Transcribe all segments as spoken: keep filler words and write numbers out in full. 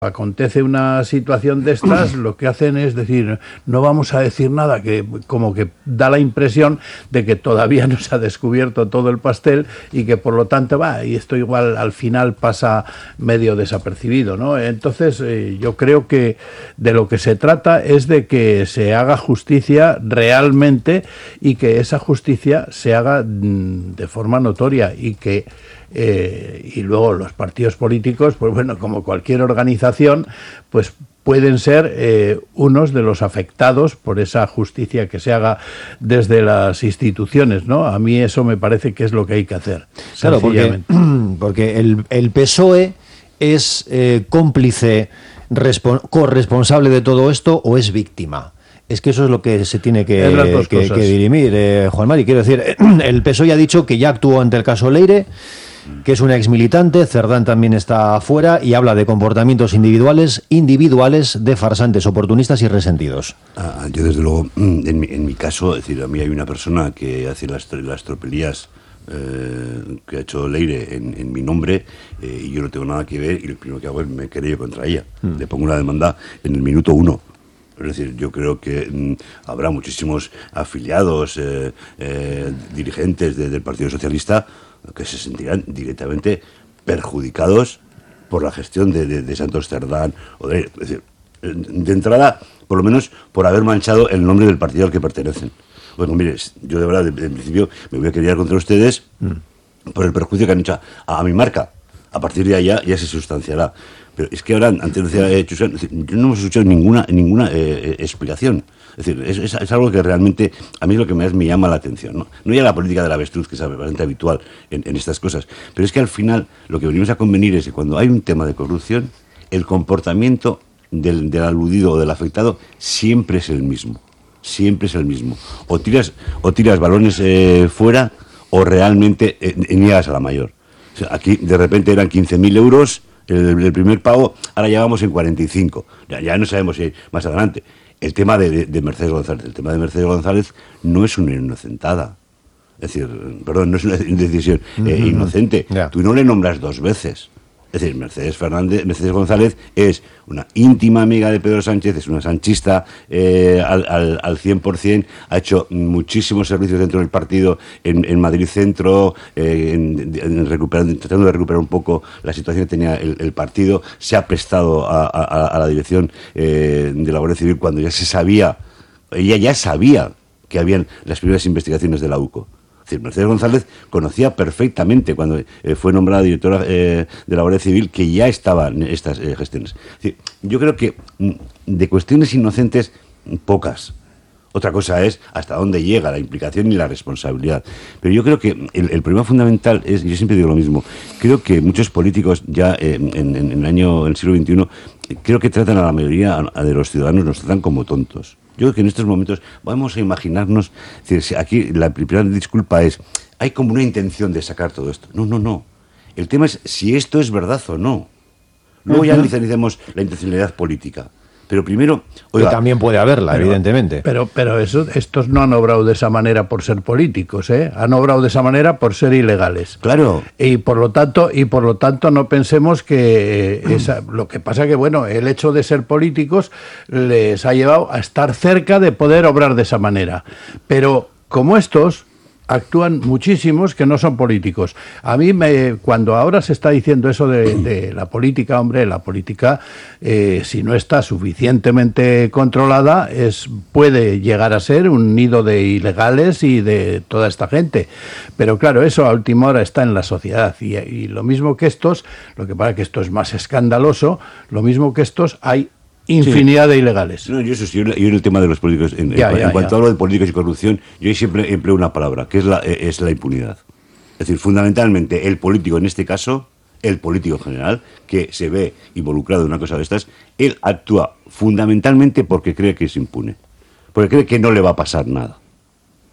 acontece una situación de estas, lo que hacen es decir, no vamos a decir nada, que como que da la impresión de que todavía no se ha descubierto todo el pastel y que por lo tanto va, y esto igual al final pasa medio desapercibido, ¿no? Entonces eh, yo creo que de lo que se trata es de que se haga justicia realmente y que esa justicia se haga mm, de forma notoria y que Eh, y luego los partidos políticos, pues bueno, como cualquier organización, pues pueden ser eh, unos de los afectados por esa justicia que se haga desde las instituciones, ¿no? A mí eso me parece que es lo que hay que hacer. Claro, porque, porque el, el P S O E es eh, cómplice, corresponsable de todo esto o es víctima. Es que eso es lo que se tiene que, que, que dirimir, eh, Juan Mari. Quiero decir, el P S O E ya ha dicho que ya actuó ante el caso Leire, que es un exmilitante. Cerdán también está afuera y habla de comportamientos individuales individuales de farsantes, oportunistas y resentidos. Ah, yo desde luego, en mi, en mi caso, es decir, a mí hay una persona que hace las, las tropelías eh, que ha hecho Leire en, en mi nombre eh, y yo no tengo nada que ver y lo primero que hago es me querello contra ella. Mm. Le pongo una demanda en el minuto uno. Es decir, yo creo que mm, habrá muchísimos afiliados, eh, eh, dirigentes de, del Partido Socialista que se sentirán directamente perjudicados por la gestión de, de, de Santos Cerdán. O de, es decir, de entrada, por lo menos por haber manchado el nombre del partido al que pertenecen. Bueno, mire, yo de verdad, en principio, me voy a querer contra ustedes mm. por el perjuicio que han hecho a, a mi marca. A partir de allá ya se sustanciará. Pero es que ahora, antes decía eh, Chusán, yo no hemos escuchado ninguna ninguna eh, explicación. Es decir, es, es, es algo que realmente a mí es lo que más me llama la atención, ¿no? No ya la política del avestruz, que es bastante habitual en, en estas cosas, pero es que al final lo que venimos a convenir es que cuando hay un tema de corrupción, el comportamiento del, del aludido o del afectado siempre es el mismo. Siempre es el mismo. O tiras, o tiras balones eh, fuera o realmente eh, niegas a la mayor. O sea, aquí de repente eran quince mil euros el, el primer pago, ahora ya vamos en cuarenta y cinco. Ya, ya no sabemos si hay más adelante. El tema de, de, de Mercedes González. El tema de Mercedes González no es una inocentada. Es decir, perdón, no es una decisión eh, uh-huh. inocente. Yeah. Tú no le nombras dos veces. Es decir, Mercedes Fernández, Mercedes González es una íntima amiga de Pedro Sánchez, es una sanchista eh, al, al, al cien por ciento, ha hecho muchísimos servicios dentro del partido en, en Madrid Centro, eh, en, en recuperando, tratando de recuperar un poco la situación que tenía el, el partido, se ha prestado a, a, a la dirección eh, de la Guardia Civil cuando ya se sabía, ella ya sabía que habían las primeras investigaciones de la U C O. Mercedes González conocía perfectamente cuando eh, fue nombrada directora eh, de la Guardia Civil que ya estaban estas eh, gestiones. Es decir, yo creo que de cuestiones inocentes, pocas. Otra cosa es hasta dónde llega la implicación y la responsabilidad. Pero yo creo que el, el problema fundamental es, yo siempre digo lo mismo, creo que muchos políticos ya eh, en, en, en el año, en el siglo veintiuno, creo que tratan a la mayoría de los ciudadanos, nos tratan como tontos. Yo creo que en estos momentos vamos a imaginarnos, es decir, aquí la primera disculpa es, hay como una intención de sacar todo esto. No, no, no. El tema es si esto es verdad o no. Luego uh-huh. ya analicemos la intencionalidad política. Pero primero, oiga, que también puede haberla, pero, evidentemente. Pero, pero eso, estos no han obrado de esa manera por ser políticos, ¿eh? Han obrado de esa manera por ser ilegales. Claro. Y por lo tanto, y por lo tanto no pensemos que eh, esa, lo que pasa que bueno, el hecho de ser políticos les ha llevado a estar cerca de poder obrar de esa manera. Pero como estos actúan muchísimos que no son políticos. A mí, me, cuando ahora se está diciendo eso de, de la política, hombre, la política, eh, si no está suficientemente controlada, es puede llegar a ser un nido de ilegales y de toda esta gente. Pero claro, eso a última hora está en la sociedad. Y, y lo mismo que estos, lo que pasa es que esto es más escandaloso, lo mismo que estos hay infinidad sí. de ilegales. No, yo, eso, yo, yo en el tema de los políticos, en, ya, en, ya, en cuanto ya. hablo de políticos y corrupción, yo siempre empleo una palabra, que es la, es la impunidad. Es decir, fundamentalmente, el político, en este caso, el político en general, que se ve involucrado en una cosa de estas, él actúa fundamentalmente porque cree que es impune. Porque cree que no le va a pasar nada.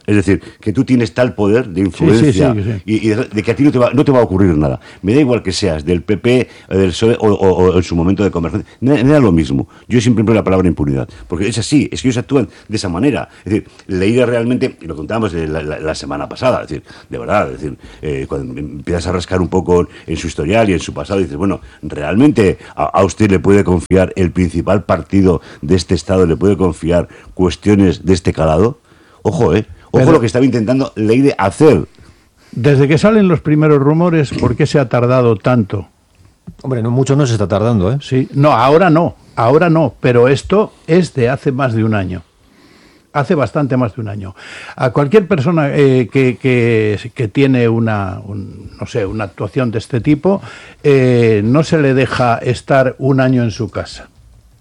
Es decir, que tú tienes tal poder de influencia sí, sí, sí, sí. Y, y de que a ti no te, va, no te va a ocurrir nada. Me da igual que seas del P P, del P S O E o, o, o en su momento de convergencia. Me, me da lo mismo. Yo siempre empleo la palabra impunidad. Porque es así, es que ellos actúan de esa manera. Es decir, Leire realmente, y lo contábamos la, la, la semana pasada, es decir, de verdad, es decir, eh, cuando empiezas a rascar un poco en su historial y en su pasado, dices, bueno, ¿realmente a, a usted le puede confiar el principal partido de este Estado, le puede confiar cuestiones de este calado? Ojo, eh. Ojo Pero, lo que estaba intentando Leire hacer. Desde que salen los primeros rumores, ¿por qué se ha tardado tanto? Hombre, no mucho no se está tardando, ¿eh? Sí, no, ahora no, ahora no, pero esto es de hace más de un año. Hace bastante más de un año. A cualquier persona eh, que, que, que tiene una, un, no sé, una actuación de este tipo, eh, no se le deja estar un año en su casa.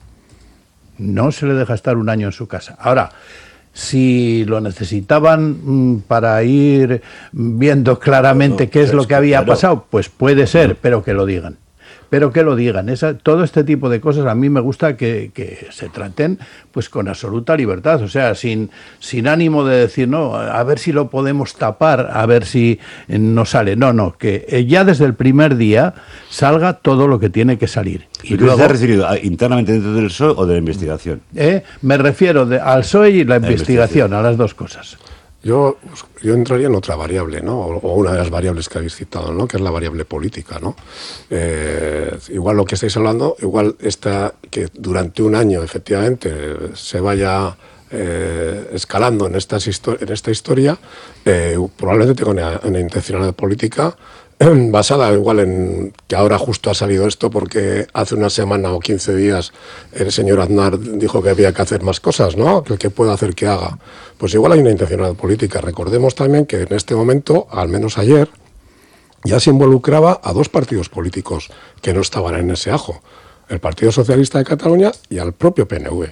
No se le deja estar un año en su casa. Ahora, si lo necesitaban mmm, para ir viendo claramente no, no, qué es lo que había claro. pasado, pues puede ser, no. pero que lo digan. Pero que lo digan. Esa, todo este tipo de cosas a mí me gusta que, que se traten pues con absoluta libertad, o sea, sin, sin ánimo de decir, no, a ver si lo podemos tapar, a ver si no sale. No, no, que ya desde el primer día salga todo lo que tiene que salir. ¿Y luego, ¿te has referido a, internamente dentro del P S O E o de la investigación? Eh, me refiero de, al P S O E y la, la investigación, investigación, a las dos cosas. Yo, yo entraría en otra variable, ¿no? O una de las variables que habéis citado, ¿no? Que es la variable política, ¿no? Eh, igual lo que estáis hablando, igual está que durante un año, efectivamente, se vaya eh, escalando en, estas en esta historia, eh, probablemente tenga una, una intencionalidad política basada igual en que ahora justo ha salido esto porque hace una semana o quince días el señor Aznar dijo que había que hacer más cosas, ¿no? Que el que pueda hacer que haga. Pues igual hay una intencionalidad política. Recordemos también que en este momento, al menos ayer, ya se involucraba a dos partidos políticos que no estaban en ese ajo. El Partido Socialista de Cataluña y al propio P N V.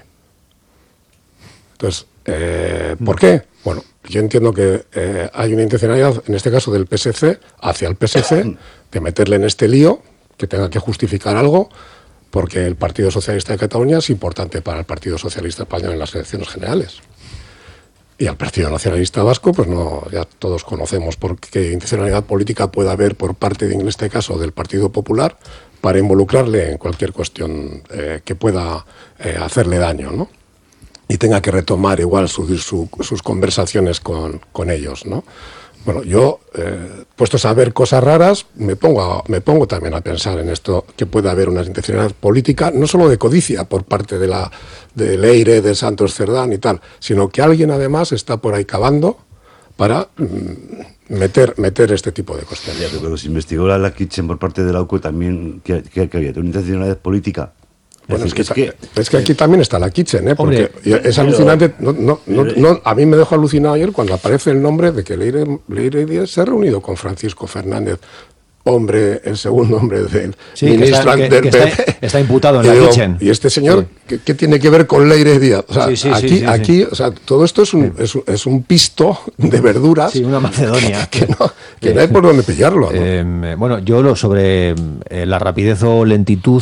Entonces, eh, ¿por qué? Bueno, yo entiendo que eh, hay una intencionalidad, en este caso del P S C, hacia el P S C, de meterle en este lío, que tenga que justificar algo, porque el Partido Socialista de Cataluña es importante para el Partido Socialista Español en las elecciones generales. Y al Partido Nacionalista Vasco, pues no, ya todos conocemos por qué intencionalidad política puede haber por parte, de, en este caso, del Partido Popular, para involucrarle en cualquier cuestión eh, que pueda eh, hacerle daño, ¿no? Y tenga que retomar igual su, su, sus conversaciones con, con ellos, ¿no? Bueno, yo, eh, puestos a ver cosas raras, me pongo, a, me pongo también a pensar en esto, que puede haber una intencionalidad política, no solo de codicia por parte de la de Leire, de Santos Cerdán y tal, sino que alguien además está por ahí cavando para mmm, meter meter este tipo de cuestiones. Ya, pero cuando se investigó la, la Kitchen por parte de la U C O también, ¿qué, qué, qué había? ¿Una intencionalidad política? Bueno, es, decir, es, que, es, que, es que aquí también está la Kitchen, ¿eh? Porque hombre, es alucinante. No, no, no, no, a mí me dejó alucinado ayer cuando aparece el nombre de que Leire, Leire Díaz se ha reunido con Francisco Fernández, hombre, el segundo hombre del sí, ministro que está, del que, que está, está imputado en y la digo, Kitchen. Y este señor, sí. ¿qué, ¿qué tiene que ver con Leire Díaz? O sea, sí, sí, aquí, sí, sí, aquí, sí. o sea, todo esto es un, es, es un pisto de verduras. Sí, una Macedonia. Que, que, no, que no hay por dónde pillarlo, ¿no? Eh, bueno, yo lo sobre eh, la rapidez o lentitud.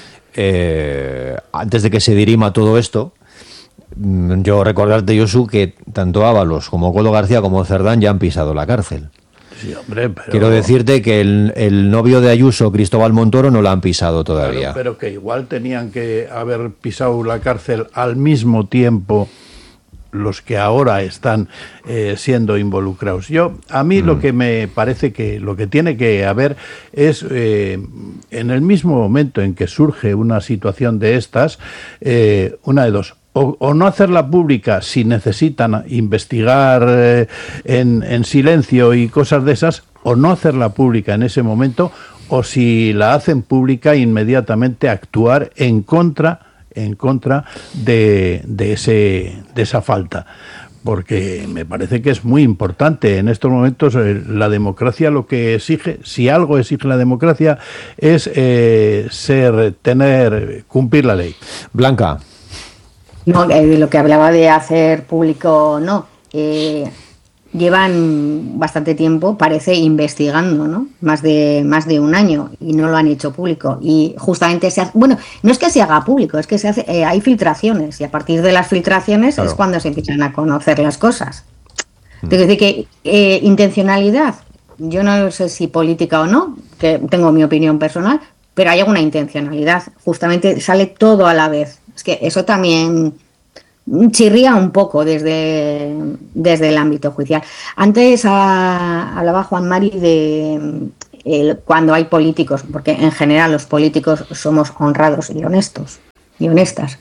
Eh, antes de que se dirima todo esto, yo recordarte, Josu, que tanto Ábalos como Coldo García como Cerdán ya han pisado la cárcel. Sí, hombre, pero... Quiero decirte que el, el novio de Ayuso, Cristóbal Montoro, no la han pisado todavía. Claro, pero que igual tenían que haber pisado la cárcel al mismo tiempo los que ahora están eh, siendo involucrados. Yo, a mí mm. lo que me parece que lo que tiene que haber es, eh, en el mismo momento en que surge una situación de estas, eh, una de dos, o, o no hacerla pública si necesitan investigar eh, en, en silencio y cosas de esas, o no hacerla pública en ese momento, o si la hacen pública, inmediatamente actuar en contra en contra de, de, ese, de esa falta, porque me parece que es muy importante en estos momentos. Eh, la democracia lo que exige, si algo exige la democracia, es eh, ser, tener, cumplir la ley. Blanca. No, de lo que hablaba de hacer público, no. Eh, llevan bastante tiempo, parece, investigando, ¿no? Más de más de un año y no lo han hecho público. Y justamente se hace, bueno, no es que se haga público, es que se hace, eh, hay filtraciones y a partir de las filtraciones claro. es cuando se empiezan a conocer las cosas. Tengo que decir que eh, intencionalidad, yo no sé si política o no, que tengo mi opinión personal, pero hay alguna intencionalidad. Justamente sale todo a la vez. Es que eso también chirría un poco desde, desde el ámbito judicial. Antes a, hablaba Juan Mari de el, cuando hay políticos, porque en general los políticos somos honrados y honestos y honestas.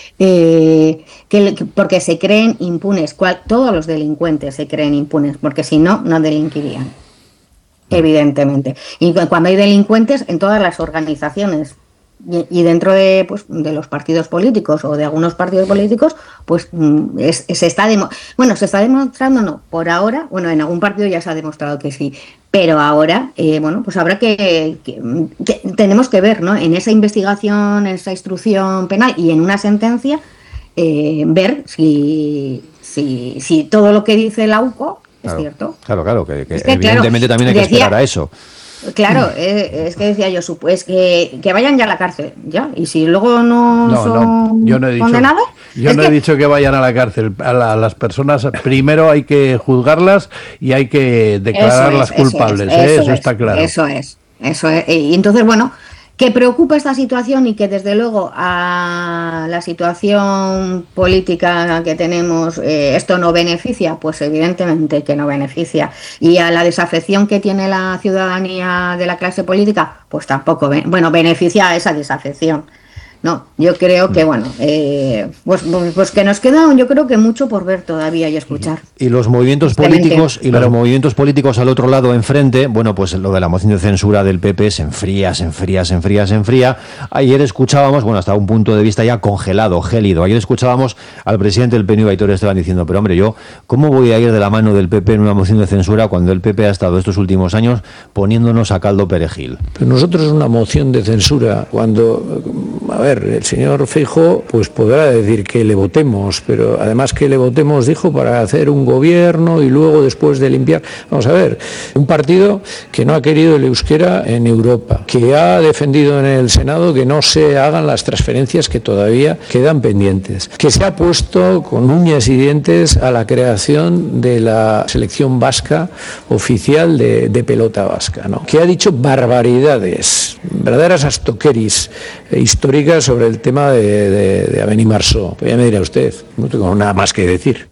Eh, que, porque se creen impunes, cual, todos los delincuentes se creen impunes, porque si no, no delinquirían, evidentemente. Y cuando hay delincuentes en todas las organizaciones y, y dentro de, pues, de los partidos políticos o de algunos partidos políticos, pues es, se está demo- bueno, se está demostrando, no, por ahora, bueno, en algún partido ya se ha demostrado que sí, pero ahora, eh, bueno, pues habrá que, que, que tenemos que ver, ¿no? En esa investigación, en esa instrucción penal y en una sentencia, eh, ver si, si, si todo lo que dice el AUCO es claro, cierto. Claro, claro, que, que, es que evidentemente claro, también hay que decía, esperar a eso. Claro, eh, es que decía yo, pues que, que vayan ya a la cárcel, ya, y si luego no, No, son no, yo no he dicho, condenados... yo es no que... he dicho que vayan a la cárcel. A, la, a las personas primero hay que juzgarlas y hay que declararlas eso es, culpables, eso, es, ¿eh? eso, eso es, está claro. Eso es, eso es. Y entonces, bueno, que preocupa esta situación y que desde luego a la situación política que tenemos eh, esto no beneficia, pues evidentemente que no beneficia. Y a la desafección que tiene la ciudadanía de la clase política, pues tampoco, bueno, beneficia a esa desafección. No, yo creo que, bueno, eh, pues, pues que nos queda, yo creo que mucho por ver todavía y escuchar. Y los movimientos políticos y los movimientos políticos al otro lado, enfrente, bueno, pues lo de la moción de censura del P P se enfría, se enfría, se enfría, se enfría. Ayer escuchábamos, bueno, hasta un punto de vista ya congelado, gélido. Ayer escuchábamos al presidente del P N V, Aitor Esteban, diciendo, pero hombre, yo, ¿cómo voy a ir de la mano del P P en una moción de censura cuando el P P ha estado estos últimos años poniéndonos a caldo perejil? Pero nosotros una moción de censura, cuando, a ver, el señor Feijóo pues podrá decir que le votemos, pero además que le votemos, dijo, para hacer un gobierno y luego después de limpiar. Vamos a ver, un partido que no ha querido el euskera en Europa, que ha defendido en el Senado que no se hagan las transferencias que todavía quedan pendientes, que se ha puesto con uñas y dientes a la creación de la selección vasca oficial de, de pelota vasca, ¿no? Que ha dicho barbaridades, verdaderas astoqueris eh, históricas sobre el tema de, de, de Avenida Marceau. Pues ya me dirá usted, no tengo nada más que decir.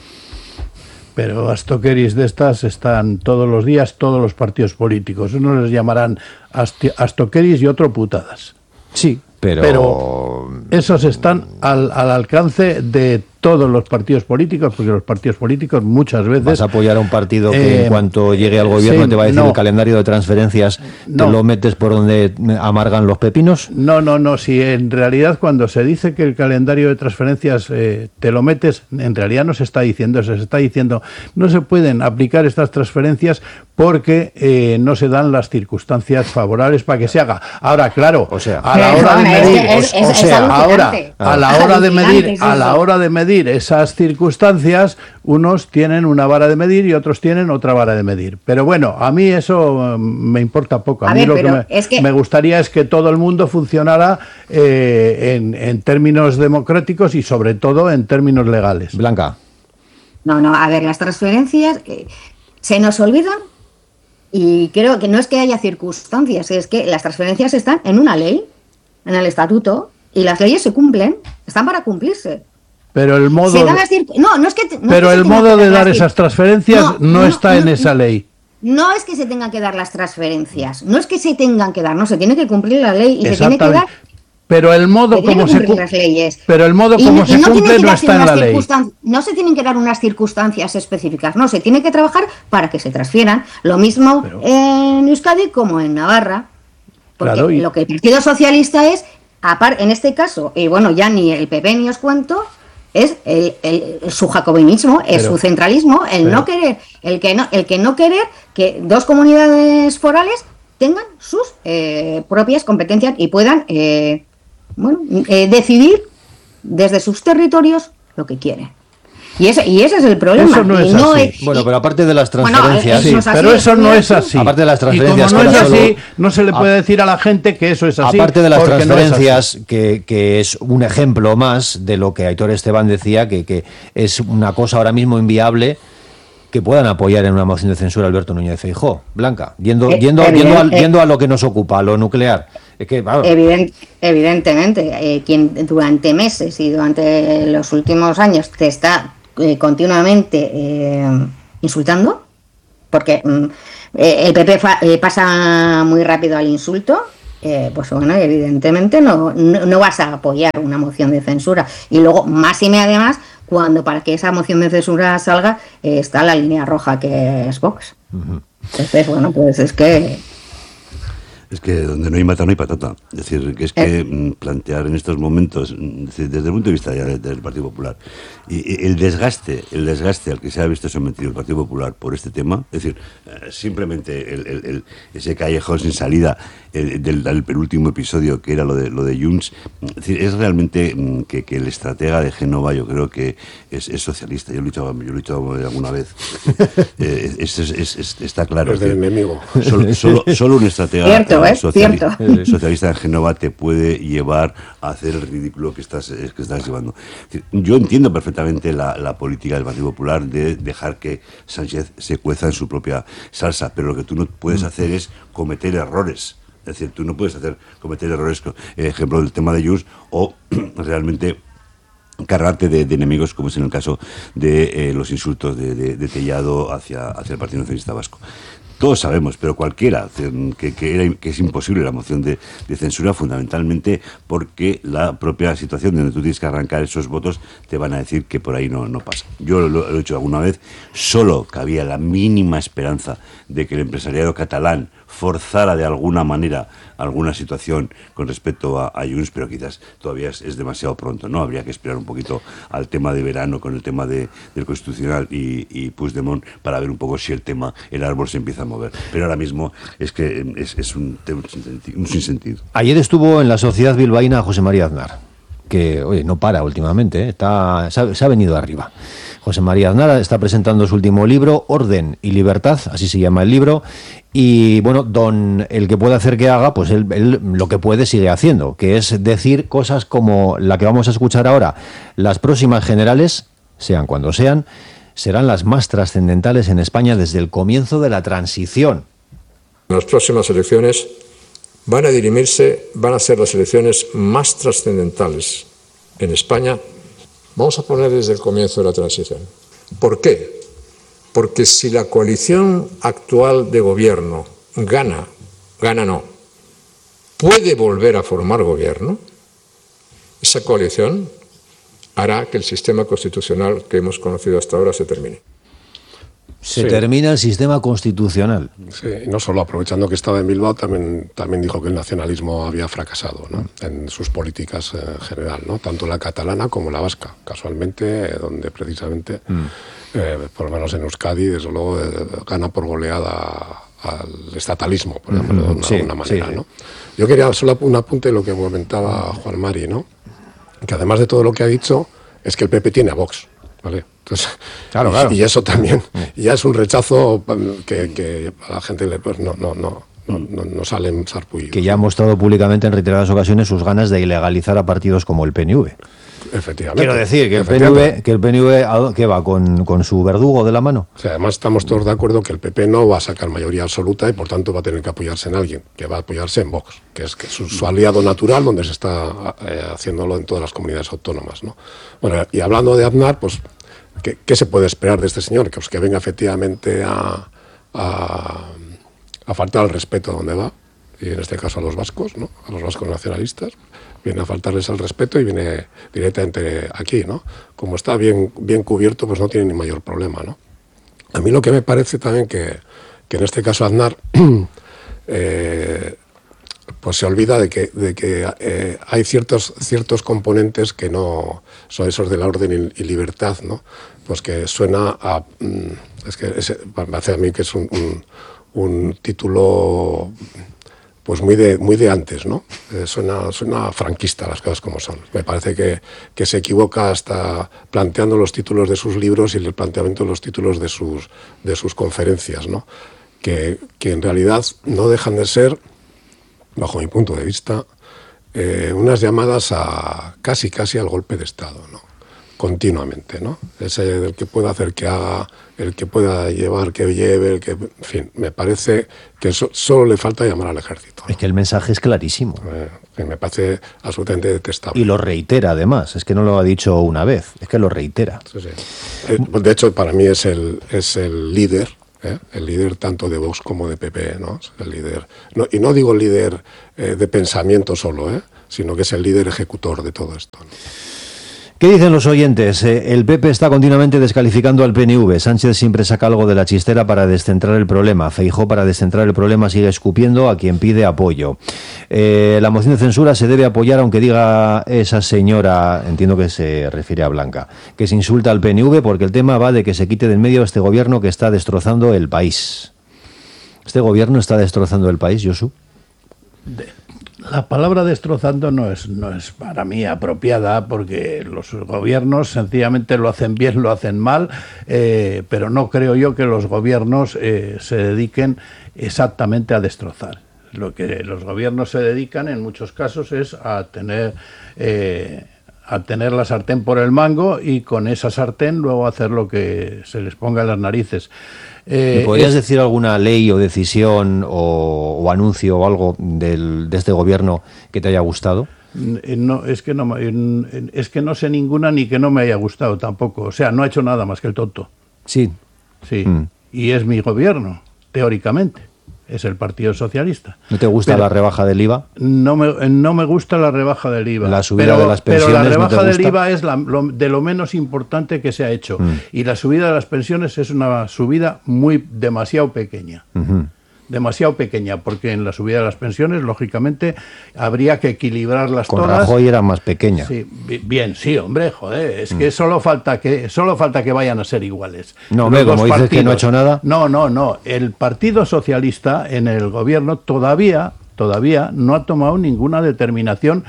Pero astoqueris de estas están todos los días, todos los partidos políticos. Unos les llamarán asti- astoqueris y otros putadas. Sí, pero... Pero esos están al, al alcance de todos los partidos políticos, porque los partidos políticos muchas veces... ¿Vas a apoyar a un partido que eh, en cuanto llegue al gobierno sí, te va a decir no, el calendario de transferencias, no, te lo metes por donde amargan los pepinos? No, no, no, si en realidad cuando se dice que el calendario de transferencias eh, te lo metes, en realidad no se está diciendo eso, se está diciendo no se pueden aplicar estas transferencias porque eh, no se dan las circunstancias favorables para que se haga. Ahora, claro, o sea, a la hora de medir, es, es, es, o sea, es ahora, a la hora de medir, es a la hora de medir esas circunstancias, unos tienen una vara de medir y otros tienen otra vara de medir. Pero bueno, a mí eso me importa poco. A, a mí ver, lo que me, es que me gustaría es que todo el mundo funcionara eh, en, en términos democráticos y sobre todo en términos legales. Blanca. No, no, a ver, las transferencias eh, se nos olvidan y creo que no es que haya circunstancias, es que las transferencias están en una ley, en el estatuto, y las leyes se cumplen, están para cumplirse. Pero el modo, no, no es que, no pero es que el modo de dar decir, esas transferencias no, no, no está no, en esa ley. No es que se tengan que dar las transferencias, no es que se tengan que dar, no, se tiene que cumplir la ley y se tiene que dar. Pero el modo como se las leyes. Pero el modo como y, se y no cumple no está en la ley. No se tienen que dar unas circunstancias específicas, no, se tiene que trabajar para que se transfieran. Lo mismo pero, en Euskadi como en Navarra. Porque claro, y... lo que el Partido Socialista es, en este caso, y bueno, ya ni el P P ni os cuento, es el, el, su jacobinismo, es pero, su centralismo, el pero, no querer, el que no, el que no querer que dos comunidades forales tengan sus eh, propias competencias y puedan eh, bueno, eh, decidir desde sus territorios lo que quieren. Y ese, y ese es el problema. Eso no es no así. Es, bueno, pero aparte de las transferencias... Bueno, sí, no pero eso no es así. Aparte de las transferencias... Y como no es solo, así, no se le puede decir a la gente que eso es así. Aparte de las transferencias, no que, que es un ejemplo más de lo que Aitor Esteban decía, que, que es una cosa ahora mismo inviable, que puedan apoyar en una moción de censura a Alberto Núñez Feijóo. Blanca, yendo, Eh, yendo, evidente- yendo, a, yendo a lo que nos ocupa, a lo nuclear. Es que, claro, Evident- evidentemente, eh, quien durante meses y durante los últimos años te está eh, continuamente eh, insultando, porque mm, eh, el P P fa- eh, pasa muy rápido al insulto, eh, pues bueno, evidentemente no, no, no vas a apoyar una moción de censura. Y luego, más y me además, cuando para que esa moción de censura salga, eh, está la línea roja que es Vox. Uh-huh. Entonces, bueno, pues es que... Es que donde no hay mata no hay patata. Es decir, que es que eh. plantear en estos momentos, decir, desde el punto de vista ya del Partido Popular, y, y el desgaste, el desgaste al que se ha visto sometido el Partido Popular por este tema, es decir, eh, simplemente el, el, el, ese callejón sin salida el, del, del penúltimo episodio que era lo de lo de Junts, es decir, es realmente que, que el estratega de Génova, yo creo que es, es socialista. Yo lo he dicho, yo lo he dicho alguna vez. eh, es, es, es, es, está claro. Es del enemigo. Solo, solo, solo un estratega Cierto, ¿eh? sociali Cierto. socialista en Génova te puede llevar a hacer el ridículo que estás, que estás llevando. Yo entiendo perfectamente la, la política del Partido Popular de dejar que Sánchez se cueza en su propia salsa, pero lo que tú no puedes hacer es cometer errores. Es decir, tú no puedes hacer cometer errores, eh, ejemplo del tema de Junts, o realmente cargarte de, de enemigos, como es en el caso de eh, los insultos de, de, de Tellado hacia, hacia el Partido Nacionalista Vasco. Todos sabemos, pero cualquiera, que, que, era, que es imposible la moción de, de censura, fundamentalmente porque la propia situación donde tú tienes que arrancar esos votos te van a decir que por ahí no, no pasa. Yo lo, lo he hecho alguna vez, solo cabía la mínima esperanza de que el empresariado catalán forzara de alguna manera alguna situación con respecto a, a Junts, pero quizás todavía es, es demasiado pronto, ¿no? Habría que esperar un poquito al tema de verano con el tema de, del Constitucional y, y Puigdemont para ver un poco si el tema, el árbol se empieza a mover. Pero ahora mismo es que es, es un, un sinsentido. Ayer estuvo en la Sociedad Bilbaína José María Aznar, que, oye, no para últimamente, ¿eh? Está, se ha, se ha venido arriba. José María Aznar está presentando su último libro, Orden y Libertad, así se llama el libro, y bueno, don el que puede hacer que haga, pues él, él lo que puede sigue haciendo, que es decir cosas como la que vamos a escuchar ahora. Las próximas generales, sean cuando sean, serán las más trascendentales en España desde el comienzo de la transición. Las próximas elecciones van a dirimirse, van a ser las elecciones más trascendentales en España. Vamos a poner desde el comienzo de la transición. ¿Por qué? Porque si la coalición actual de gobierno gana, gana no, puede volver a formar gobierno, esa coalición hará que el sistema constitucional que hemos conocido hasta ahora se termine. Se Sí. termina el sistema constitucional. Sí, y no solo aprovechando que estaba en Bilbao, también, también dijo que el nacionalismo había fracasado, ¿no? En sus políticas en general, ¿no? Tanto la catalana como la vasca, casualmente, eh, donde precisamente, mm. eh, por lo menos en Euskadi, desde luego, eh, gana por goleada al estatalismo, por ejemplo, mm-hmm. de sí, alguna manera, sí. ¿no? Yo quería solo un apunte de lo que comentaba Juan Mari, ¿no? Que además de todo lo que ha dicho, es que el P P tiene a Vox, ¿vale? Entonces, claro, y, claro. y eso también ya es un rechazo que, que a la gente le, pues no, no, no, no, no, no salen sarpullidos. Que ya ha mostrado públicamente en reiteradas ocasiones sus ganas de ilegalizar a partidos como el P N V. Efectivamente. Quiero decir que el P N V, que el P N V ¿qué va? ¿Con, con su verdugo de la mano? O sea, además estamos todos de acuerdo que el P P no va a sacar mayoría absoluta y por tanto va a tener que apoyarse en alguien, que va a apoyarse en Vox, que es, que es su, su aliado natural, donde se está eh, haciéndolo en todas las comunidades autónomas, ¿no? Bueno, y hablando de Aznar, pues ¿Qué, ¿qué se puede esperar de este señor? Que, pues, que venga efectivamente a, a, a faltar al respeto a donde va, y en este caso a los vascos, ¿no? A los vascos nacionalistas, viene a faltarles al respeto y viene directamente aquí, ¿no? Como está bien, bien cubierto, pues no tiene ni mayor problema, ¿no? A mí lo que me parece también que, que en este caso Aznar eh, pues se olvida de que, de que eh, hay ciertos, ciertos componentes que no son esos de la orden y, y libertad, ¿no? Pues que suena a... Es que es, me parece a mí que es un, un, un título pues muy de, muy de antes, ¿no? Eh, suena, suena franquista las cosas como son. Me parece que, que se equivoca hasta planteando los títulos de sus libros y el planteamiento de los títulos de sus, de sus conferencias, ¿no? Que, que en realidad no dejan de ser, bajo mi punto de vista, eh, unas llamadas a casi casi al golpe de Estado, ¿no? continuamente, ¿no? Ese del que pueda hacer que haga, el que pueda llevar que lleve, el que, en fin, me parece que eso, solo le falta llamar al ejército, ¿no? Es que el mensaje es clarísimo. Eh, que me parece absolutamente detestable. Y lo reitera además, es que no lo ha dicho una vez, es que lo reitera. Sí, sí. De hecho, para mí es el, es el líder, ¿eh? el líder tanto de Vox como de P P, ¿no? Es el líder, no, y no digo líder eh, de pensamiento solo, ¿eh? sino que es el líder ejecutor de todo esto, ¿no? ¿Qué dicen los oyentes? Eh, el P P está continuamente descalificando al P N V. Sánchez siempre saca algo de la chistera para descentrar el problema. Feijóo, para descentrar el problema, sigue escupiendo a quien pide apoyo. Eh, la moción de censura se debe apoyar, aunque diga esa señora, entiendo que se refiere a Blanca, que se insulta al P N V porque el tema va de que se quite del medio este gobierno que está destrozando el país. ¿Este gobierno está destrozando el país, Josu? De... La palabra destrozando no es, no es para mí apropiada, porque los gobiernos sencillamente lo hacen bien, lo hacen mal, eh, pero no creo yo que los gobiernos eh, se dediquen exactamente a destrozar. Lo que los gobiernos se dedican en muchos casos es a tener, eh, a tener la sartén por el mango y con esa sartén luego hacer lo que se les ponga en las narices. Eh, ¿Me podrías es, decir alguna ley o decisión o, o anuncio o algo del, de este gobierno que te haya gustado? No, es que no, es que no sé ninguna ni que no me haya gustado tampoco. O sea, no ha hecho nada más que el tonto. Sí. Sí. Mm. Y es mi gobierno, teóricamente. Es el Partido Socialista. ¿No te gusta pero la rebaja del I V A? No me, no me gusta la rebaja del I V A. La subida pero, de las pensiones. Pero la rebaja ¿no te del gusta? I V A es la, lo, de lo menos importante que se ha hecho. Mm. Y la subida de las pensiones es una subida muy demasiado pequeña. Uh-huh. Demasiado pequeña, porque en la subida de las pensiones, lógicamente, habría que equilibrarlas Con todas. Rajoy era más pequeña. Sí, bien, sí, hombre, joder, es mm. que solo falta que solo falta que vayan a ser iguales. No, hombre, como dices que no ha hecho nada. No, no, no. El Partido Socialista en el gobierno todavía, todavía no ha tomado ninguna determinación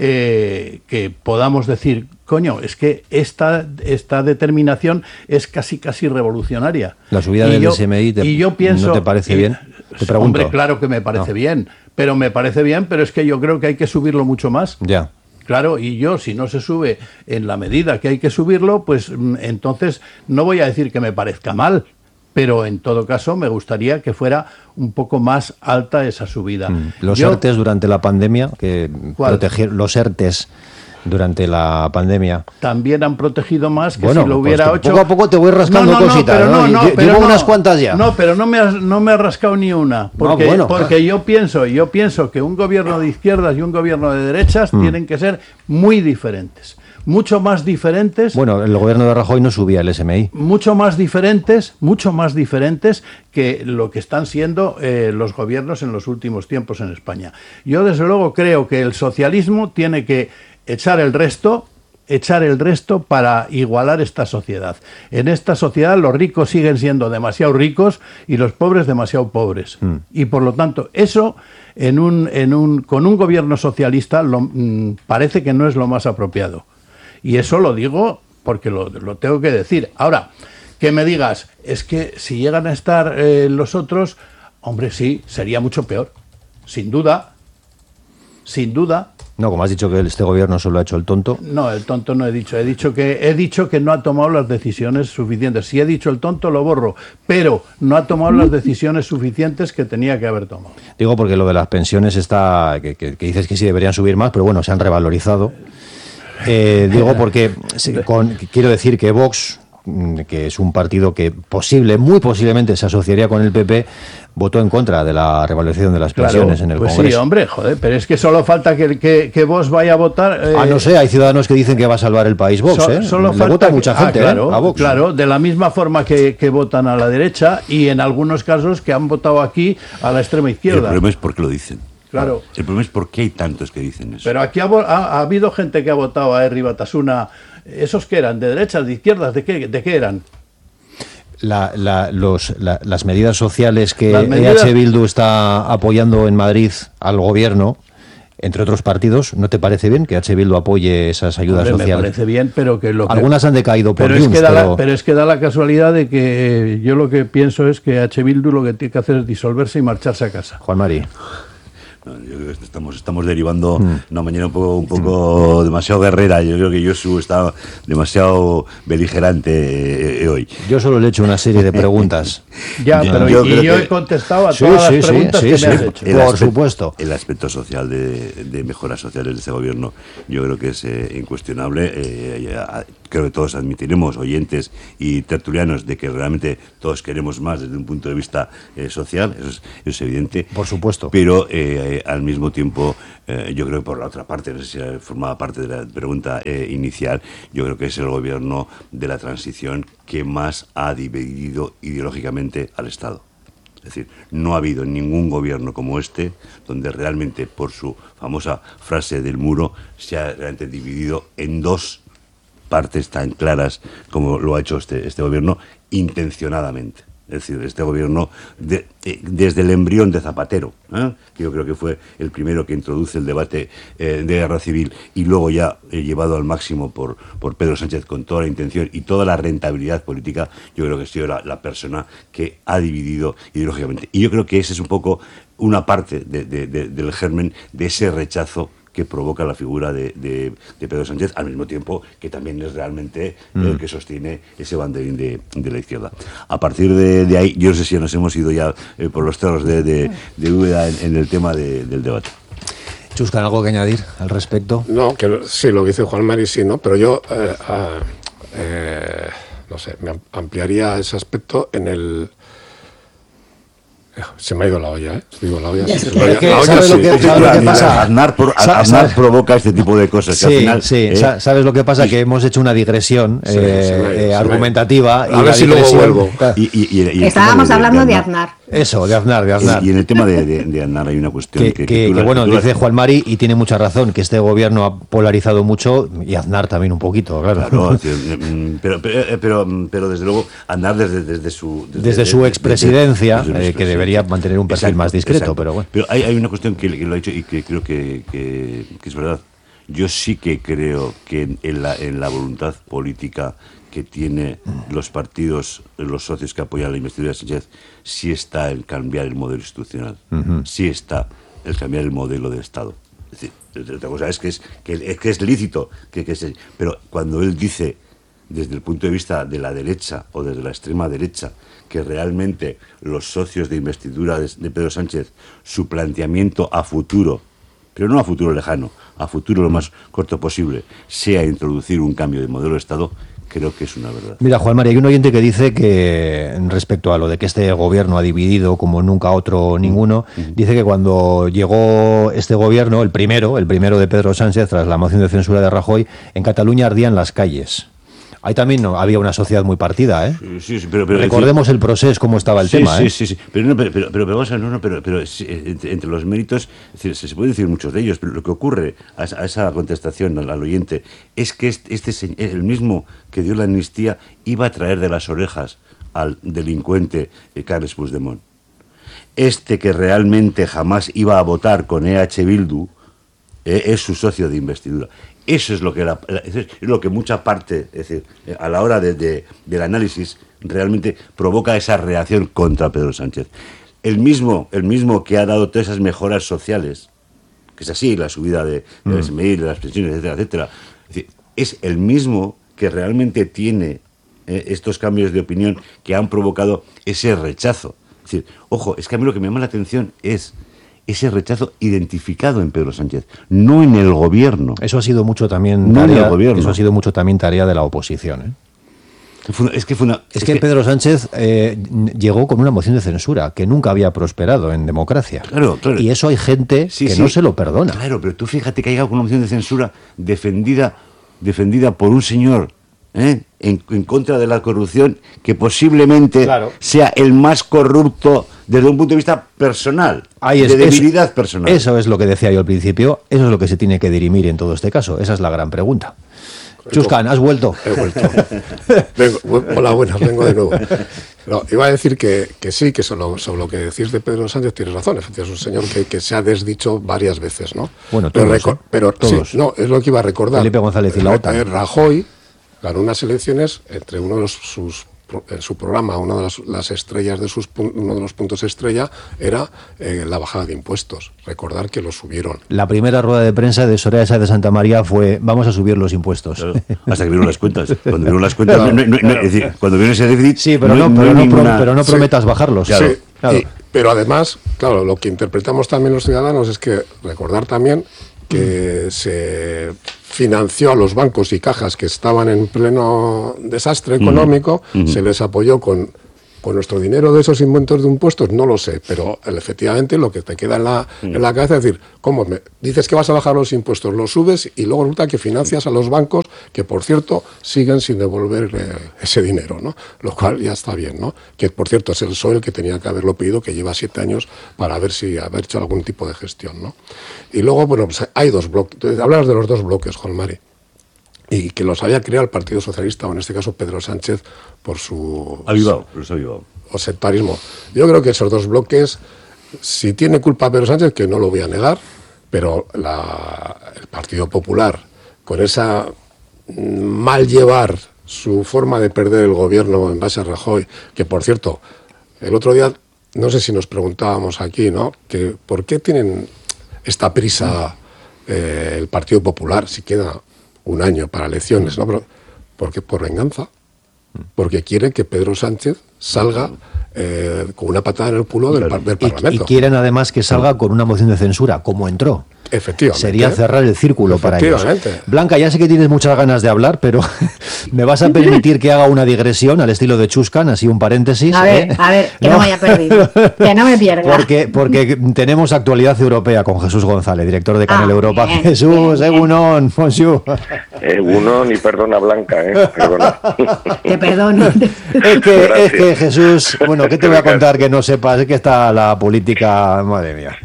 eh, que podamos decir, coño, es que esta, esta determinación es casi casi revolucionaria. La subida y del yo, S M I te, y yo pienso, ¿no te parece y, bien? Te pregunto. Hombre, claro que me parece no. bien, pero me parece bien, pero es que yo creo que hay que subirlo mucho más. Ya. Claro, y yo, si no se sube en la medida que hay que subirlo, pues entonces no voy a decir que me parezca mal, pero en todo caso me gustaría que fuera un poco más alta esa subida. Mm. Los yo, ERTES durante la pandemia, que protegieron los ERTES durante la pandemia. También han protegido más que bueno, si lo hubiera pues hecho. Poco a poco te voy rascando no, no, cositas. No, ¿no? no, no, Yo, pero llevo no, unas cuantas ya. No, pero no me ha, no me ha rascado ni una. Porque, no, bueno. porque yo pienso, yo pienso que un gobierno de izquierdas y un gobierno de derechas mm. tienen que ser muy diferentes. Mucho más diferentes. Bueno, el gobierno de Rajoy no subía el S M I. Mucho más diferentes, mucho más diferentes que lo que están siendo eh, los gobiernos en los últimos tiempos en España. Yo desde luego creo que el socialismo tiene que echar el resto, echar el resto para igualar esta sociedad. En esta sociedad los ricos siguen siendo demasiado ricos y los pobres demasiado pobres. Mm. Y por lo tanto, eso en un, en un, con un gobierno socialista lo, mm, parece que no es lo más apropiado. Y eso lo digo porque lo, lo tengo que decir. Ahora, que me digas, es que si llegan a estar eh, los otros, hombre, sí, sería mucho peor. Sin duda, sin duda. No, como has dicho que este gobierno solo ha hecho el tonto. No, el tonto no he dicho. He dicho que he dicho que no ha tomado las decisiones suficientes. Si he dicho el tonto, lo borro. Pero no ha tomado las decisiones suficientes que tenía que haber tomado. Digo porque lo de las pensiones está, que, que, que dices que sí deberían subir más, pero bueno, se han revalorizado. Eh, digo porque con, quiero decir que Vox, que es un partido que posible, muy posiblemente se asociaría con el P P, votó en contra de la revalorización de las pensiones claro, en el pues Congreso. Sí, hombre, joder, pero es que solo falta que, que, que Vox vaya a votar. Eh, ah, no sé, hay ciudadanos que dicen que va a salvar el país Vox, so, ¿eh? Solo Le falta vota que, mucha gente, ah, claro, ¿eh? A Vox. Claro, de la misma forma que, que votan a la derecha y en algunos casos que han votado aquí a la extrema izquierda. El problema es por qué lo dicen. Claro. El problema es por qué hay tantos que dicen eso. Pero aquí ha, ha, ha habido gente que ha votado a Herri Batasuna. ¿Esos qué eran? ¿De derechas, de izquierdas? ¿De qué, de qué eran? La, la, los, la, las medidas sociales que medidas... E H Bildu está apoyando en Madrid al gobierno, entre otros partidos, ¿no te parece bien que E H Bildu apoye esas ayudas Hombre, sociales? Me parece bien, pero que lo que... Algunas han decaído por pero, Junts, es que da pero... La, pero es que da la casualidad de que yo lo que pienso es que E H Bildu lo que tiene que hacer es disolverse y marcharse a casa. Juan Mari. Yo creo que estamos, estamos derivando mm. una mañana un poco, un poco mm. demasiado guerrera. Yo creo que Josu está demasiado beligerante eh, hoy. Yo solo le he hecho una serie de preguntas. ya, pero yo, y yo he contestado a sí, todas sí, las preguntas sí, que sí, me has sí. hecho. El Por aspecto, supuesto. El aspecto social de, de mejoras sociales de este gobierno, yo creo que es eh, incuestionable. Eh, creo que todos admitiremos, oyentes y tertulianos, de que realmente todos queremos más desde un punto de vista eh, social. Eso es, eso es evidente. Por supuesto. Pero eh, al mismo tiempo, eh, yo creo que por la otra parte, no sé si formaba parte de la pregunta eh, inicial, yo creo que es el gobierno de la transición que más ha dividido ideológicamente al Estado. Es decir, no ha habido ningún gobierno como este donde realmente, por su famosa frase del muro, se ha realmente dividido en dos partes tan claras como lo ha hecho este, este gobierno intencionadamente. Es decir, este gobierno, de, eh, desde el embrión de Zapatero, ¿eh? que yo creo que fue el primero que introduce el debate eh, de guerra civil, y luego ya eh, llevado al máximo por, por Pedro Sánchez con toda la intención y toda la rentabilidad política, yo creo que ha sido la, la persona que ha dividido ideológicamente. Y yo creo que ese es un poco una parte de, de, de, del germen de ese rechazo que provoca la figura de, de, de Pedro Sánchez, al mismo tiempo que también es realmente mm. el que sostiene ese banderín de, de la izquierda. A partir de, de ahí, yo no sé si nos hemos ido ya eh, por los cerros de, de, de Úbeda en, en el tema de, del debate. Chuscan, ¿algo que añadir al respecto? No, que sí, lo que dice Juan Mari sí, ¿no? Pero yo, eh, eh, no sé, me ampliaría ese aspecto en el... Se me ha ido la olla, ¿eh? Digo, la olla, sí, la olla, la olla ¿sabes sí. lo que, ¿sabes lo que pasa? Aznar, por, Aznar provoca este tipo de cosas. Sí, que al final, sí. ¿eh? ¿Sabes lo que pasa? Que hemos hecho una digresión sí, eh, eh, argumentativa. A ver si luego vuelvo. Y, y, y, y Estábamos de, hablando de, de Aznar. Eso, de Aznar, de Aznar. Y en el tema de, de, de Aznar hay una cuestión que, que, que, que, que, la, que bueno, que dice Juan Mari, y tiene mucha razón, que este gobierno ha polarizado mucho, y Aznar también un poquito, claro. claro pero, pero, pero, pero desde luego, Aznar desde, desde su... Desde, desde su expresidencia, desde, desde, eh, que debería mantener un perfil exacto, más discreto, exacto. pero bueno. Pero hay, hay una cuestión que, que lo ha dicho y que creo que, que, que es verdad. Yo sí que creo que en la, en la voluntad política que tiene los partidos, los socios que apoyan la investidura de Sánchez, sí está el cambiar el modelo institucional, uh-huh. sí está el cambiar el modelo de Estado. Es decir, otra cosa es que es, que, es, que es lícito, que, que se, pero cuando él dice, desde el punto de vista de la derecha o desde la extrema derecha, que realmente los socios de investidura de, de Pedro Sánchez, su planteamiento a futuro, pero no a futuro lejano, a futuro lo más corto posible, sea introducir un cambio de modelo de Estado, creo que es una verdad. Mira, Juan María, hay un oyente que dice que, respecto a lo de que este gobierno ha dividido como nunca otro ninguno, uh-huh. dice que cuando llegó este gobierno, el primero, el primero de Pedro Sánchez, tras la moción de censura de Rajoy, en Cataluña ardían las calles. Ahí también no, había una sociedad muy partida, ¿eh? Sí, sí, pero, pero, recordemos el proceso, cómo estaba el sí, tema, sí, ¿eh? Sí, sí, pero no, pero, pero, pero, pero vamos a ver, no, no, pero, pero entre, entre los méritos, es decir, se, se puede decir muchos de ellos, pero lo que ocurre a esa, a esa contestación al, al oyente es que este, este el mismo que dio la amnistía iba a traer de las orejas al delincuente eh, Carles Puigdemont. Este que realmente jamás iba a votar con E H Bildu eh, es su socio de investidura. Eso es lo que la, es lo que mucha parte, es decir, a la hora de, de, del análisis, realmente provoca esa reacción contra Pedro Sánchez. El mismo, el mismo que ha dado todas esas mejoras sociales, que es así, la subida de, de las M I, de las pensiones, etcétera, etcétera, es decir, es el mismo que realmente tiene eh, estos cambios de opinión que han provocado ese rechazo. Es decir, ojo, es que a mí lo que me llama la atención es ese rechazo identificado en Pedro Sánchez, no en el gobierno. Eso ha sido mucho también no tarea, en el gobierno. Eso ha sido mucho también tarea de la oposición, ¿eh? Es que, fue una, es, es que, que Pedro Sánchez eh, llegó con una moción de censura que nunca había prosperado en democracia. Claro, claro. Y eso hay gente sí, que sí. no se lo perdona. Claro, pero tú fíjate que haya una moción de censura defendida, defendida por un señor ¿eh? en, en contra de la corrupción que posiblemente claro. sea el más corrupto desde un punto de vista personal, Ahí es, de debilidad eso, personal. Eso es lo que decía yo al principio, eso es lo que se tiene que dirimir en todo este caso, esa es la gran pregunta. Chuscan, ¿has vuelto? He vuelto. Vengo, hola, buenas, vengo de nuevo. No, iba a decir que, que sí, que sobre, sobre lo que decís de Pedro Sánchez tienes razón, efectivamente es un señor que, que se ha desdicho varias veces, ¿no? Bueno, todos, pero, ¿eh? pero todos. Sí, no, es lo que iba a recordar. Felipe González y la OTAN. Rajoy ganó unas elecciones entre uno de los, sus en su programa, una de las, las estrellas de sus uno de los puntos estrella era eh, la bajada de impuestos. Recordar que lo subieron. La primera rueda de prensa de Soraya Sáez de Santa María fue: vamos a subir los impuestos. Claro, hasta que vieron las cuentas. Cuando vieron las cuentas, claro, no, no, no, es decir, cuando vieron ese déficit, sí, pero no, no, pero no, ninguna... pero no prometas sí, bajarlos. Claro, sí, claro. Y, pero además, claro, lo que interpretamos también los ciudadanos es que recordar también que mm. se financió a los bancos y cajas que estaban en pleno desastre económico, mm. se les apoyó con, con nuestro dinero de esos inventos de impuestos, no lo sé, pero efectivamente lo que te queda en la, mm. en la cabeza es decir, ¿cómo me dices que vas a bajar los impuestos, los subes y luego resulta que financias a los bancos que, por cierto, siguen sin devolver eh, ese dinero, ¿no? Lo cual ya está bien, ¿no? Que, por cierto, es el P S O E el que tenía que haberlo pedido, que lleva siete años para ver si haber hecho algún tipo de gestión, ¿no? Y luego, bueno, pues hay dos bloques, hablas de los dos bloques, Juan Mari, y que los había creado el Partido Socialista, o en este caso Pedro Sánchez, por su... Avivado, por eso avivado. O sectarismo. Yo creo que esos dos bloques, si tiene culpa Pedro Sánchez, que no lo voy a negar, pero la, el Partido Popular, con esa mal llevar su forma de perder el gobierno en base a Rajoy, que por cierto, el otro día, no sé si nos preguntábamos aquí, ¿no?, que por qué tienen esta prisa eh, el Partido Popular, si queda un año para elecciones, ¿no? Pero, porque por venganza, porque quieren que Pedro Sánchez salga eh, con una patada en el culo del, del Parlamento. Y, y quieren además que salga con una moción de censura, como entró. Efectivamente. Sería cerrar el círculo para ellos. Blanca, ya sé que tienes muchas ganas de hablar, pero ¿me vas a permitir que haga una digresión al estilo de Chuscan, así un paréntesis? A ver, ¿eh? a ver, que no, no me haya perdido, que no me pierda. Porque, porque tenemos actualidad europea con Jesús González, director de Canal ah, Europa. Bien, Jesús, bien, Egunon, bonjour. Egunon y perdona Blanca, ¿eh? Perdona. Te perdono. Es que, es que Jesús, bueno, ¿qué te voy a contar que no sepas? Es que está la política, madre mía.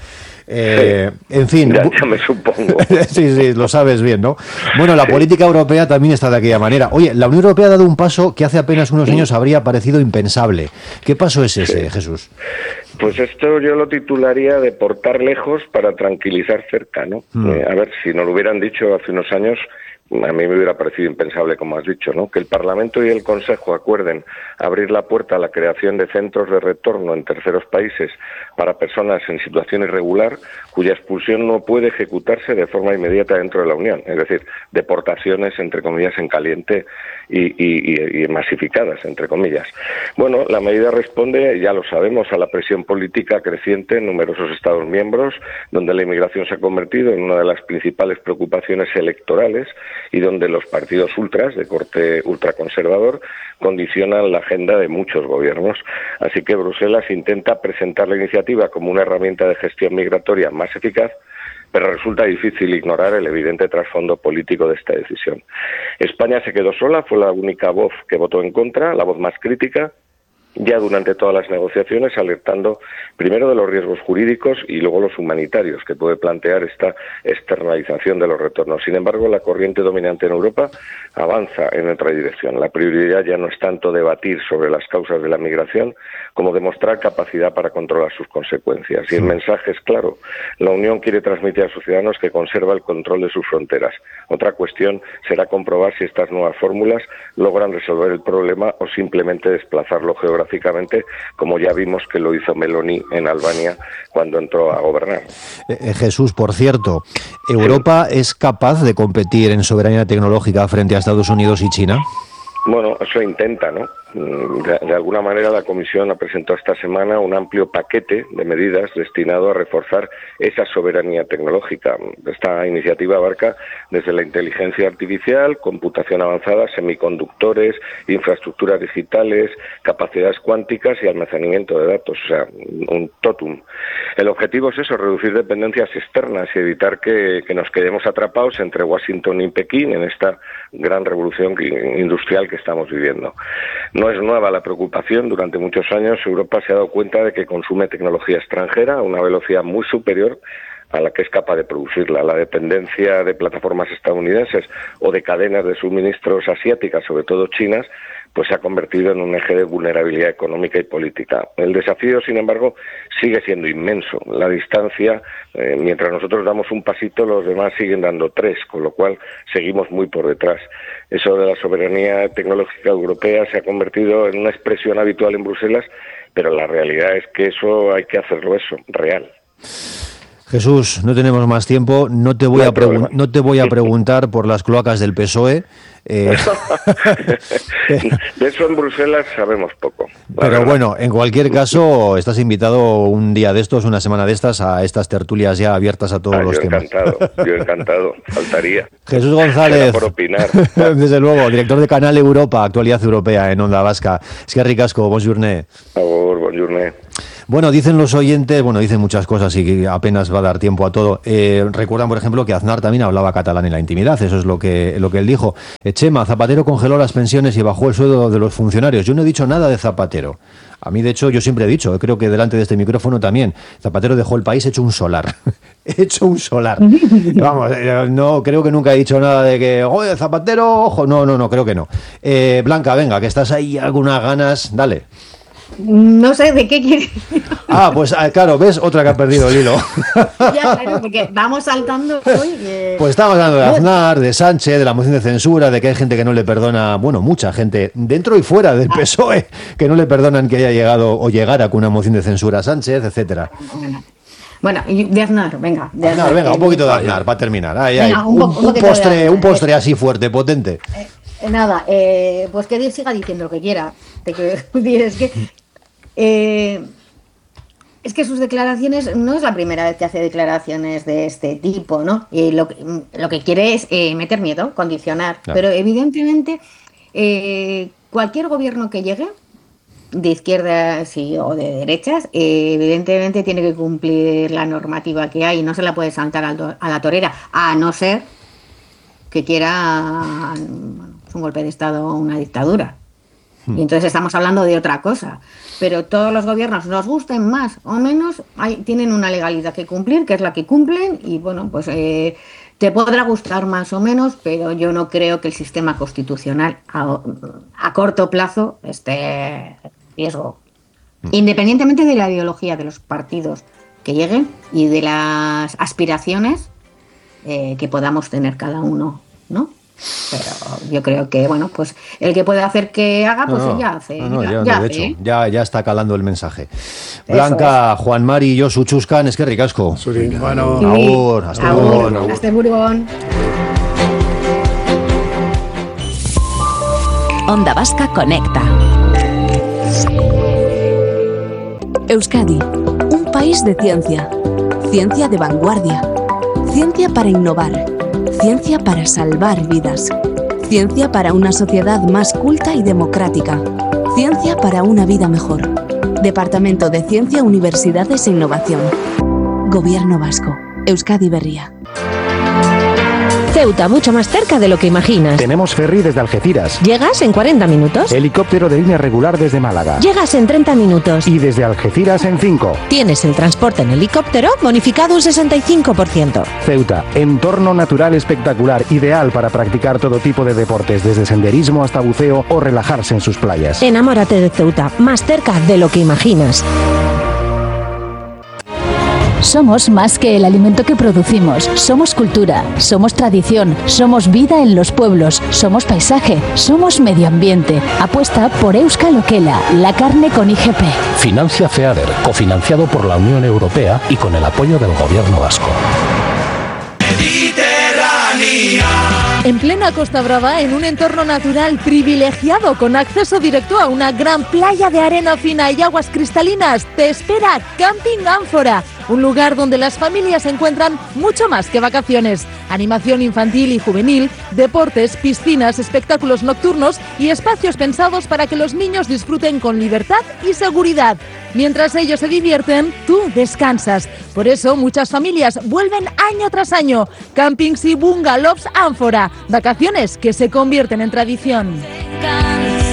Eh, en fin, ya, ya me supongo. sí, sí, lo sabes bien, ¿no? Bueno, la sí. política europea también está de aquella manera. Oye, la Unión Europea ha dado un paso que hace apenas unos años habría parecido impensable. ¿Qué paso es ese, sí. Jesús? Pues esto yo lo titularía de portar lejos para tranquilizar cerca, ¿no? Mm. Eh, a ver, si nos lo hubieran dicho hace unos años, a mí me hubiera parecido impensable, como has dicho, ¿no? Que el Parlamento y el Consejo acuerden abrir la puerta a la creación de centros de retorno en terceros países para personas en situación irregular cuya expulsión no puede ejecutarse de forma inmediata dentro de la Unión, es decir, deportaciones, entre comillas, en caliente y, y, y, y masificadas, entre comillas. Bueno, la medida responde, ya lo sabemos, a la presión política creciente en numerosos Estados miembros, donde la inmigración se ha convertido en una de las principales preocupaciones electorales y donde los partidos ultras, de corte ultraconservador, condicionan la agenda de muchos gobiernos. Así que Bruselas intenta presentar la iniciativa como una herramienta de gestión migratoria más eficaz, pero resulta difícil ignorar el evidente trasfondo político de esta decisión. España se quedó sola, fue la única voz que votó en contra, la voz más crítica, ya durante todas las negociaciones, alertando primero de los riesgos jurídicos y luego los humanitarios que puede plantear esta externalización de los retornos. Sin embargo, la corriente dominante en Europa avanza en otra dirección. La prioridad ya no es tanto debatir sobre las causas de la migración como demostrar capacidad para controlar sus consecuencias. Y el mensaje es claro. La Unión quiere transmitir a sus ciudadanos que conserva el control de sus fronteras. Otra cuestión será comprobar si estas nuevas fórmulas logran resolver el problema o simplemente desplazarlo geográficamente, como ya vimos que lo hizo Meloni en Albania cuando entró a gobernar. Eh, Jesús, por cierto, ¿Europa sí. es capaz de competir en soberanía tecnológica frente a Estados Unidos y China? Bueno, eso intenta, ¿no? De, de alguna manera la Comisión ha presentado esta semana un amplio paquete de medidas destinado a reforzar esa soberanía tecnológica. Esta iniciativa abarca desde la inteligencia artificial, computación avanzada, semiconductores, infraestructuras digitales, capacidades cuánticas y almacenamiento de datos, o sea, un totum. El objetivo es eso, reducir dependencias externas y evitar que, que nos quedemos atrapados entre Washington y Pekín en esta gran revolución industrial que estamos viviendo. No es nueva la preocupación. Durante muchos años Europa se ha dado cuenta de que consume tecnología extranjera a una velocidad muy superior a la que es capaz de producirla. La dependencia de plataformas estadounidenses o de cadenas de suministros asiáticas, sobre todo chinas, pues se ha convertido en un eje de vulnerabilidad económica y política. El desafío, sin embargo, sigue siendo inmenso. La distancia, eh, mientras nosotros damos un pasito, los demás siguen dando tres, con lo cual seguimos muy por detrás. Eso de la soberanía tecnológica europea se ha convertido en una expresión habitual en Bruselas, pero la realidad es que eso hay que hacerlo eso, real. Jesús, no tenemos más tiempo, no te voy, no a, pregun- no te voy a preguntar por las cloacas del P S O E. Eh... De eso en Bruselas sabemos poco. Pero verdad. Bueno, en cualquier caso, estás invitado un día de estos, una semana de estas, a estas tertulias ya abiertas a todos ah, los yo temas. Encantado, yo encantado, faltaría. Jesús González, por opinar. Desde luego, director de Canal Europa, Actualidad Europea en Onda Vasca. Es que ricasco, bonjourné. Por favor, bonjourné. Bueno, dicen los oyentes, bueno, dicen muchas cosas y que apenas va a dar tiempo a todo. Eh, recuerdan, por ejemplo, que Aznar también hablaba catalán en la intimidad, eso es lo que, lo que él dijo. Eh, Chema, Zapatero congeló las pensiones y bajó el sueldo de los funcionarios. Yo no he dicho nada de Zapatero. A mí, de hecho, yo siempre he dicho, creo que delante de este micrófono también, Zapatero dejó el país hecho un solar. hecho un solar. Vamos, eh, no, creo que nunca he dicho nada de que, oye, Zapatero, ojo, no, no, no, creo que no. Eh, Blanca, venga, que estás ahí, algunas ganas, dale. No sé de qué quieres. Ah, pues claro, ¿ves? Otra que ha perdido el hilo. Ya, claro, porque vamos saltando hoy. Eh... Pues estamos hablando de Aznar, de Sánchez, de la moción de censura, de que hay gente que no le perdona, bueno, mucha gente, dentro y fuera del P S O E, que no le perdonan que haya llegado o llegara con una moción de censura a Sánchez, etcétera. Bueno, de Aznar, venga. De Aznar, Aznar, venga, eh, un poquito de Aznar, para terminar. Ay, ay, venga, un, un, un, postre, un postre así fuerte, potente. Eh, nada, eh, pues que Dios siga diciendo lo que quiera. Te quiero decir, es que... Eh, es que sus declaraciones, no es la primera vez que hace declaraciones de este tipo, ¿no? Y lo, lo que quiere es eh, meter miedo, condicionar. Claro. Pero evidentemente, eh, cualquier gobierno que llegue, de izquierdas sí, o de derechas, eh, evidentemente tiene que cumplir la normativa que hay y no se la puede saltar a, a la torera, a no ser que quiera bueno, un golpe de Estado o una dictadura. Y entonces estamos hablando de otra cosa. Pero todos los gobiernos, nos gusten más o menos, hay, tienen una legalidad que cumplir, que es la que cumplen, y bueno, pues eh, te podrá gustar más o menos, pero yo no creo que el sistema constitucional a, a corto plazo esté en riesgo. Independientemente de la ideología de los partidos que lleguen y de las aspiraciones eh, que podamos tener cada uno, ¿no? Pero yo creo que, bueno, pues el que puede hacer que haga, pues no, ya hace. No, no, ya, ya, ya, de hace, hecho, ¿eh? ya, ya está calando el mensaje. Eso Blanca, es. Juan Mari y Josu Chuscan, es que ricasco. Sí, bueno, agur, hasta luego. Hasta Burgón. Onda Vasca conecta. Euskadi, un país de ciencia. Ciencia de vanguardia. Ciencia para innovar. Ciencia para salvar vidas. Ciencia para una sociedad más culta y democrática. Ciencia para una vida mejor. Departamento de Ciencia, Universidades e Innovación. Gobierno Vasco. Euskadi Berria. Ceuta, mucho más cerca de lo que imaginas. Tenemos ferry desde Algeciras. Llegas en cuarenta minutos. Helicóptero de línea regular desde Málaga. Llegas en treinta minutos. Y desde Algeciras en cinco. Tienes el transporte en helicóptero bonificado un sesenta y cinco por ciento. Ceuta, entorno natural espectacular, ideal para practicar todo tipo de deportes, desde senderismo hasta buceo o relajarse en sus playas. Enamórate de Ceuta, más cerca de lo que imaginas. Somos más que el alimento que producimos, somos cultura, somos tradición, somos vida en los pueblos, somos paisaje, somos medio ambiente. Apuesta por Euskal Okela, la carne con I G P. Financia FEADER, cofinanciado por la Unión Europea y con el apoyo del Gobierno vasco. En plena Costa Brava, en un entorno natural privilegiado con acceso directo a una gran playa de arena fina y aguas cristalinas, te espera Camping Ánfora, un lugar donde las familias encuentran mucho más que vacaciones. Animación infantil y juvenil, deportes, piscinas, espectáculos nocturnos y espacios pensados para que los niños disfruten con libertad y seguridad. Mientras ellos se divierten, tú descansas. Por eso muchas familias vuelven año tras año. Campings y bungalows Ánfora, vacaciones que se convierten en tradición.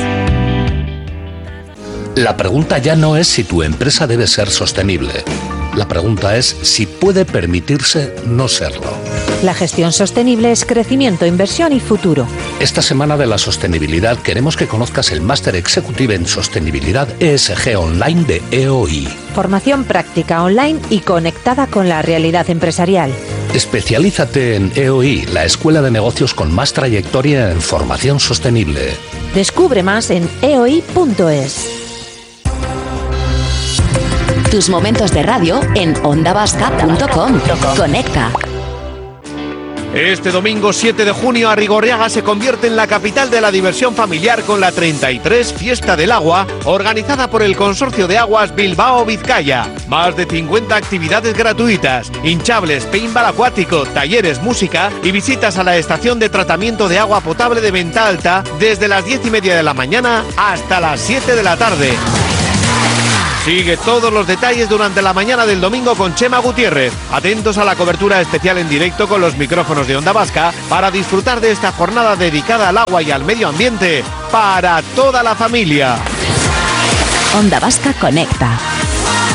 La pregunta ya no es si tu empresa debe ser sostenible. La pregunta es si puede permitirse no serlo. La gestión sostenible es crecimiento, inversión y futuro. Esta semana de la sostenibilidad queremos que conozcas el Máster Executive en Sostenibilidad E S G Online de E O I. Formación práctica online y conectada con la realidad empresarial. Especialízate en E O I, la escuela de negocios con más trayectoria en formación sostenible. Descubre más en e o i punto es. Tus momentos de radio en onda vasca punto com. Conecta. Este domingo siete de junio, Arrigorriaga se convierte en la capital de la diversión familiar con la treinta y tres Fiesta del Agua, organizada por el Consorcio de Aguas Bilbao-Vizcaya. Más de cincuenta actividades gratuitas, hinchables, paintball acuático, talleres, música y visitas a la estación de tratamiento de agua potable de Venta Alta desde las diez y media de la mañana hasta las siete de la tarde. Sigue todos los detalles durante la mañana del domingo con Chema Gutiérrez. Atentos a la cobertura especial en directo con los micrófonos de Onda Vasca para disfrutar de esta jornada dedicada al agua y al medio ambiente para toda la familia. Onda Vasca conecta.